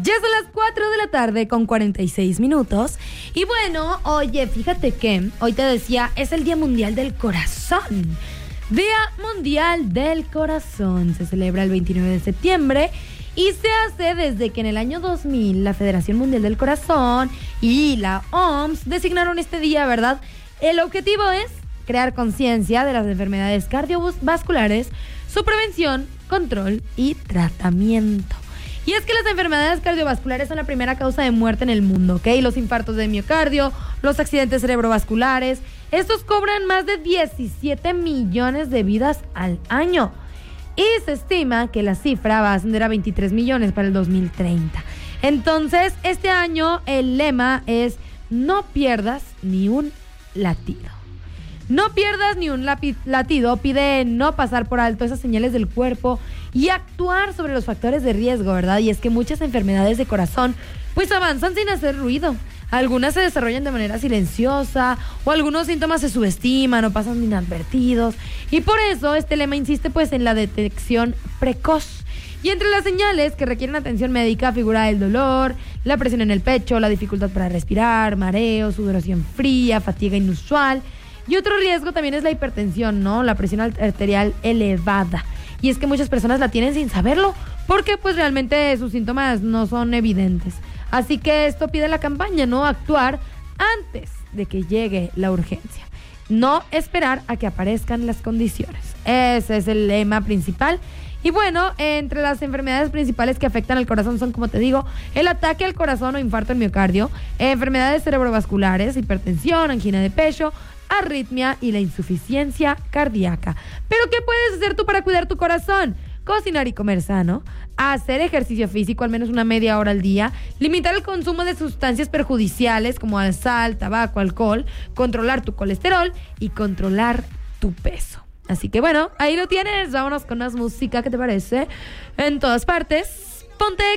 Ya son las 4 de la tarde con 46 minutos. Y bueno, oye, fíjate que hoy te decía, es el Día Mundial del Corazón. Día Mundial del Corazón. Se celebra el 29 de septiembre y se hace desde que en el año 2000 la Federación Mundial del Corazón y la OMS designaron este día, ¿verdad? El objetivo es crear conciencia de las enfermedades cardiovasculares, su prevención, control y tratamiento. Y es que las enfermedades cardiovasculares son la primera causa de muerte en el mundo, ¿ok? Los infartos de miocardio, los accidentes cerebrovasculares, estos cobran más de 17 millones de vidas al año. Y se estima que la cifra va a ascender a 23 millones para el 2030. Entonces, este año el lema es: no pierdas ni un latido. No pierdas ni un latido pide no pasar por alto esas señales del cuerpo y actuar sobre los factores de riesgo, ¿verdad? Y es que muchas enfermedades de corazón pues avanzan sin hacer ruido. Algunas se desarrollan de manera silenciosa o algunos síntomas se subestiman o pasan inadvertidos. Y por eso este lema insiste pues en la detección precoz. Y entre las señales que requieren atención médica figura el dolor, la presión en el pecho, la dificultad para respirar, mareo, sudoración fría, fatiga inusual. Y otro riesgo también es la hipertensión, ¿no? La presión arterial elevada. Y es que muchas personas la tienen sin saberlo, porque pues realmente sus síntomas no son evidentes. Así que esto pide la campaña, ¿no? Actuar antes de que llegue la urgencia. No esperar a que aparezcan las condiciones. Ese es el lema principal. Y bueno, entre las enfermedades principales que afectan al corazón son, como te digo, el ataque al corazón o infarto en miocardio, enfermedades cerebrovasculares, hipertensión, angina de pecho, arritmia y la insuficiencia cardíaca. ¿Pero qué puedes hacer tú para cuidar tu corazón? Cocinar y comer sano, hacer ejercicio físico al menos una media hora al día, limitar el consumo de sustancias perjudiciales como el sal, tabaco, alcohol, controlar tu colesterol y controlar tu peso. Así que bueno, ahí lo tienes. Vámonos con más música, ¿qué te parece? En todas partes, ponte